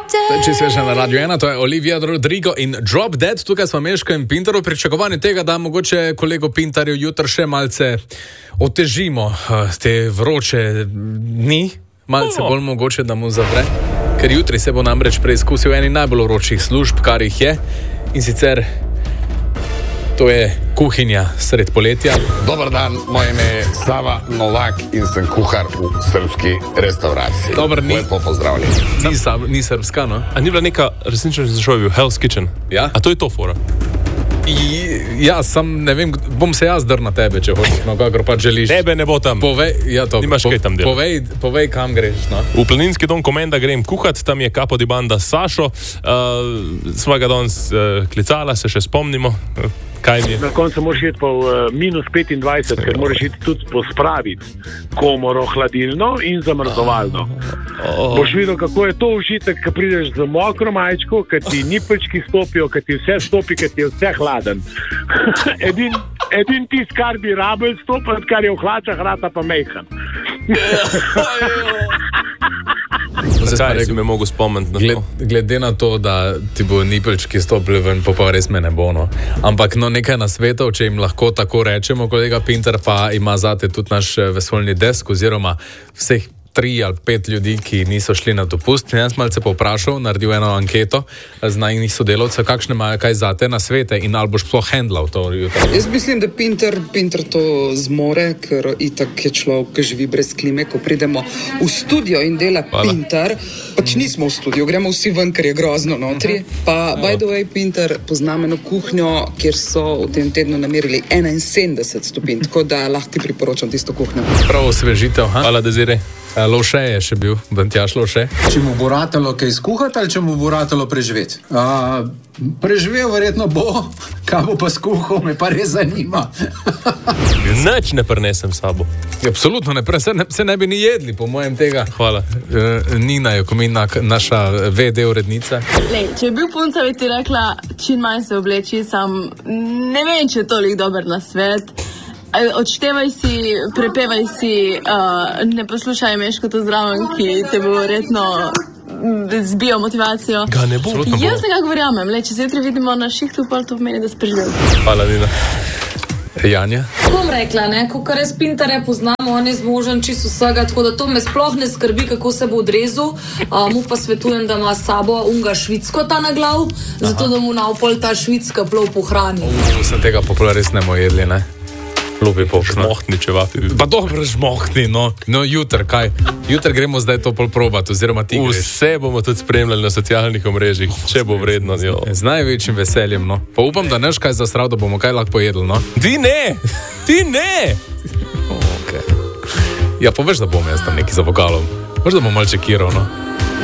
Če sveže na Radio 1, to je Olivia Rodrigo in Drop Dead. Tukaj smo Meško in Pintar v pričakovanju tega, da mogoče kolego Pintarju jutri še malce otežimo te vroče dni. Malce bolj mogoče, da mu zavre. Ker jutri se bo namreč preizkusil eni najbolj vročih služb, kar jih je. In sicer to je kuhinja sred poletja. Dobar dan, moje ime je Sava Novak in sem kuhar v srpski restauraciji. Dobar, Lepo pozdravljen. Ni srpska, no? A ni bila neka resnična šovi v Hell's Kitchen? Ja. A to je to fora? Ja, sam ne vem, bom se jaz drl na tebe, če hočeš, no, kakor pa želiš. Tebe ne bo tam. Nimaš kaj tam delati. Povej, kam greš, no? V planinski dom Komenda grem kuhat, tam je kapo di banda Sašo. Sva ga danes klicala, se še spomnimo. Kaj mi je? Na koncu moraš iti po minus 25, ker moraš iti tudi pospraviti komoro hladilno in zamrzovalno. Boš videl, kako je to užitek, ko prideš z mokro majčko, ko ti nipečki stopijo, ko ti vse stopi, ko ti je vse hladen. Edin tist, kar bi rabel stopiti, kar je v hlačah, rata pa mejhan. Zakaj si me mogo spomniti na to? Glede na to, da ti bo nipelčki stopili ven, pa res me ne bo, no. Ampak no, nekaj nasvetov, če jim lahko tako rečemo, kolega Pintar pa ima zate tudi naš vesoljni desk, oziroma vseh 3 ali 5 ljudi, ki niso šli na dopust. Jaz malce povprašal, naredil eno anketo z najnih sodelavcev, kakšne imajo kaj zate na svete in ali boš sploh handlal to jutro. Jaz mislim, da Pintar to zmore, ker itak je človek, ki živi brez klime, ko pridemo v studio in dela Pintar, pač nismo v studiu, gremo vsi ven, ker je grozno notri. Pa, by the way, Pintar poznam eno kuhnjo, kjer so v tem tednu namerili 71 stopinj, tako da lahko ti priporočam tisto kuhnjo. Prav osvežitev, ha? Hvala, Dezire. Lovše je še bil, Bantjaž Lovše. Če mu bo ratalo kaj skuhati ali če mu bo ratalo preživeti? Preživel verjetno bo, kaj bo pa skuhal, me pa res zanima. Nič ne prinesem s sabo. Absolutno ne, se ne bi ni jedli, po mojem tega. Hvala. Nina Jokomina, naša VD urednica. Lej, če bi bil punca, bi ti rekla, čim manj se obleči, sam ne vem, če je toliko dober na svet. Odštevaj si, prepevaj si, ne poslušaj Meško to zraven, ki te bo verjetno zbijo motivacijo. Ga ne bo. Jaz nekako verjamem, če se jutri vidimo na šihtu, pa to pomeni, da si preživel. Hvala, Nina. Janja? Bom rekla, kar jaz Pintarja poznamo, on je zmožen čisto vsega, tako da to me sploh ne skrbi, kako se bo odrezal. Mu pa svetujem, da ima s sabo unga švicko ta na glav, zato da mu naopol ta švicka plov pohrani. Sem tega popolj res ne bomo jedli, ne? Lupi pop. Žmohtni čevapi. Pa dobro žmohtni, no. No, jutr, kaj? Jutr gremo zdaj to pol probati, oziroma ti greš. Vse bomo tudi spremljali na socialnih omrežjih, če bo vredno. Z največjim veseljem, no. Pa upam, da neš kaj zasral, da bomo kaj lahko pojedli, no. Ti ne! Okay. Ja, poveš, da bom jaz tam neki za vokalom. Možda bom mal čekiral, no.